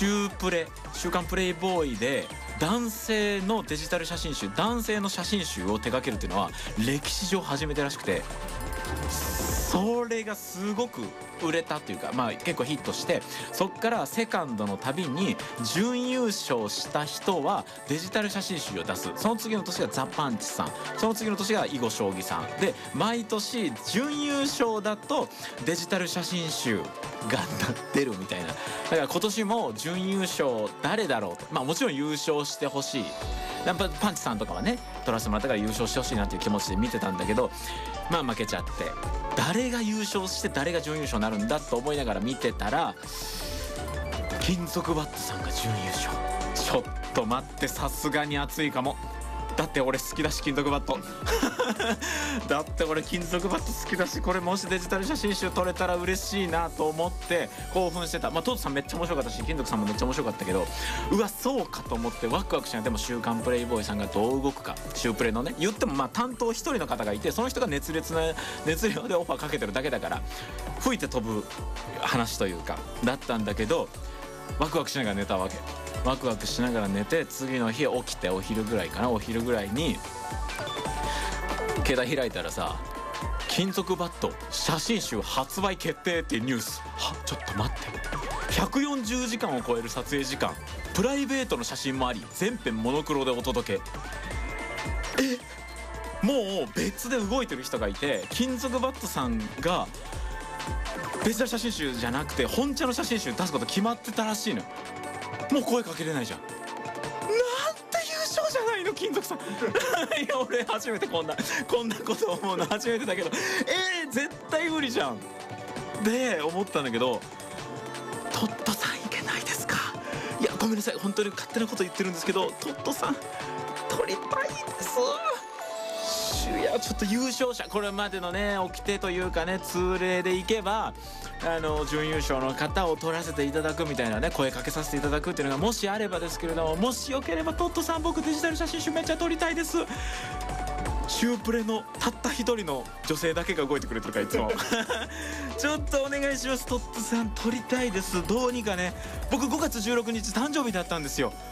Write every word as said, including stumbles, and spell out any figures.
週プレ週刊プレイボーイで男性のデジタル写真集男性の写真集を手掛けるっていうのは歴史上初めてらしくて、それがすごく売れたっていうか、まあ結構ヒットして、そっからセカンドのたびに準優勝した人はデジタル写真集を出す。その次の年がザ・パンチさん、その次の年が囲碁将棋さんで、毎年準優勝だとデジタル写真集が出るみたいな。だから今年も準優勝誰だろうと、まあもちろん優勝してほしい、やっぱパンチさんとかはね取らせてもらったから優勝してほしいなっていう気持ちで見てたんだけど、まあ負けちゃって、誰が優勝して誰が準優勝になるんだと思いながら見てたら、金属バットさんが準優勝。ちょっと待って、さすがに熱いかも。だって俺好きだし金属バットだって俺金属バット好きだし、これもしデジタル写真集撮れたら嬉しいなと思って興奮してた。まあトートさんめっちゃ面白かったし、金属さんもめっちゃ面白かったけど、うわそうかと思ってワクワクしない。でも週刊プレイボーイさんがどう動くか、週プレのね、言ってもまあ担当一人の方がいて、その人が熱烈な熱量でオファーかけてるだけだから、吹いて飛ぶ話というかだったんだけど、ワクワクしながら寝たわけ。ワクワクしながら寝て、次の日起きてお昼ぐらいかな、お昼ぐらいに携帯開いたらさ、金属バット写真集発売決定っていうニュース。はちょっと待って、ひゃくよんじゅうじかんを超える撮影時間、プライベートの写真もあり、全編モノクロでお届け。えもう別で動いてる人がいて、金属バットさんが別の写真集じゃなくて本茶の写真集出すこと決まってたらしいの。もう声かけれないじゃん。なんて優勝じゃないの金属さんいや俺初めてこんなこんなこと思うの初めてだけど、えー、絶対無理じゃんで思ったんだけど、トットさんいけないですか。いやごめんなさい、本当に勝手なこと言ってるんですけど、トットさん取りたいです。いやちょっと優勝者、これまでのね掟というかね通例でいけば、あの準優勝の方を取らせていただくみたいなね、声かけさせていただくっていうのがもしあればですけれども、もしよければトットさん僕デジタル写真集めっちゃ撮りたいです。シュープレのたった一人の女性だけが動いてくれてるからいつもちょっとお願いしますトットさん、撮りたいです。どうにかね、僕ごがつじゅうろくにち誕生日だったんですよ。